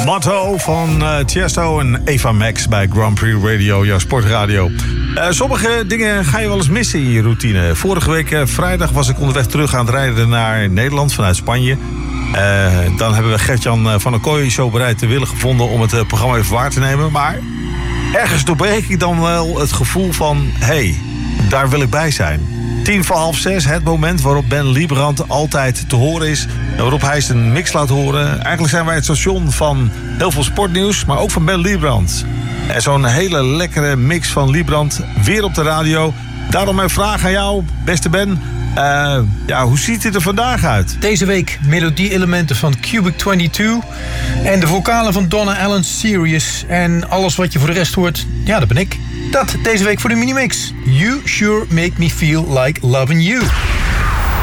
Motto van Tiesto en Eva Max bij Grand Prix Radio, jouw sportradio. Sommige dingen ga je wel eens missen in je routine. Vorige week vrijdag was ik onderweg terug aan het rijden naar Nederland vanuit Spanje. Dan hebben we Gert-Jan van der Kooi zo bereid te willen gevonden om het programma even waar te nemen. Maar ergens doorbreek ik dan wel het gevoel van, hey, daar wil ik bij zijn. 5:45, het moment waarop Ben Liebrand altijd te horen is. En waarop hij zijn mix laat horen. Eigenlijk zijn wij het station van heel veel sportnieuws, maar ook van Ben Liebrand. En zo'n hele lekkere mix van Liebrand weer op de radio. Daarom mijn vraag aan jou, beste Ben. Hoe ziet het er vandaag uit? Deze week melodie-elementen van Cubic 22 en de vocalen van Donna Allen Sirius. En alles wat je voor de rest hoort, ja, dat ben ik. Dat deze week voor de Minimix. You Sure Make Me Feel Like Loving You.